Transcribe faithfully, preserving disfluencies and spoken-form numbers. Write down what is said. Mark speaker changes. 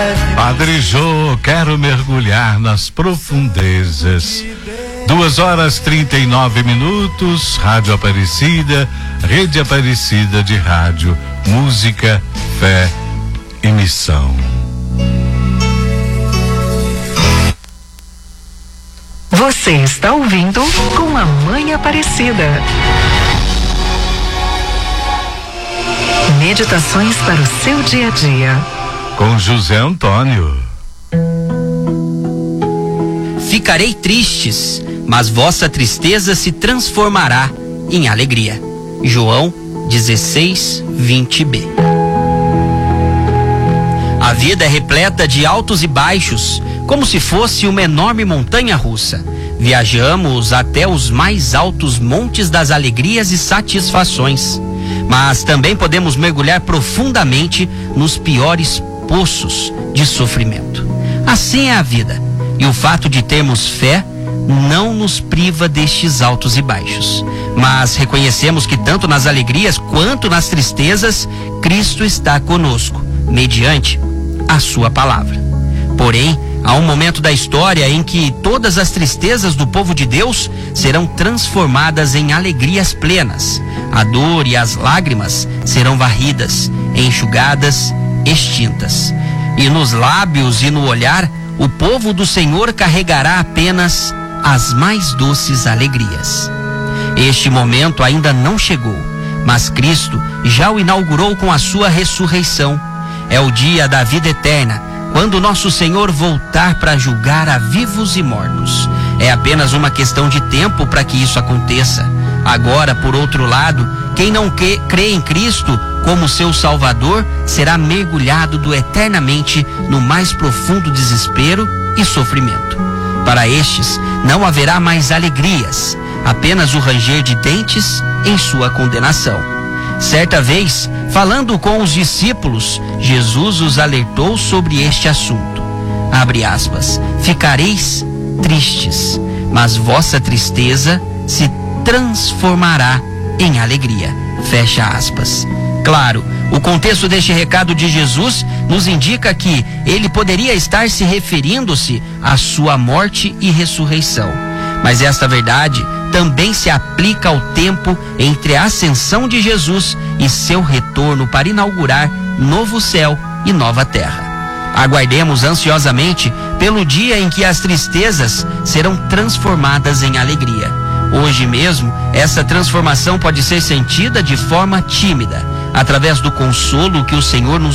Speaker 1: Padre Jô, quero mergulhar nas profundezas. Duas horas trinta e nove minutos, Rádio Aparecida, Rede Aparecida de Rádio, música, fé e missão.
Speaker 2: Você está ouvindo com a Mãe Aparecida. Meditações para o seu dia a dia.
Speaker 1: Com José Antônio.
Speaker 3: Ficarei tristes, mas vossa tristeza se transformará em alegria. João dezesseis, vinte b. A vida é repleta de altos e baixos, como se fosse uma enorme montanha-russa. Viajamos até os mais altos montes das alegrias e satisfações, mas também podemos mergulhar profundamente nos piores poços de sofrimento. Assim é a vida, e o fato de termos fé não nos priva destes altos e baixos, mas reconhecemos que tanto nas alegrias quanto nas tristezas, Cristo está conosco, mediante a sua palavra. Porém, há um momento da história em que todas as tristezas do povo de Deus serão transformadas em alegrias plenas. A dor e as lágrimas serão varridas, enxugadas, extintas. E nos lábios e no olhar, o povo do Senhor carregará apenas as mais doces alegrias. Este momento ainda não chegou, mas Cristo já o inaugurou com a sua ressurreição. É o dia da vida eterna, quando nosso Senhor voltar para julgar a vivos e mortos. É apenas uma questão de tempo para que isso aconteça. Agora, por outro lado, quem não crê em Cristo como seu Salvador será mergulhado do eternamente no mais profundo desespero e sofrimento. Para estes, não haverá mais alegrias, apenas o ranger de dentes em sua condenação. Certa vez, falando com os discípulos, Jesus os alertou sobre este assunto. Abre aspas, ficareis tristes, mas vossa tristeza se transformará em alegria. Fecha aspas. Claro, o contexto deste recado de Jesus nos indica que ele poderia estar se referindo-se à sua morte e ressurreição. Mas esta verdade também se aplica ao tempo entre a ascensão de Jesus e seu retorno para inaugurar novo céu e nova terra. Aguardemos ansiosamente pelo dia em que as tristezas serão transformadas em alegria. Hoje mesmo, essa transformação pode ser sentida de forma tímida, através do consolo que o Senhor nos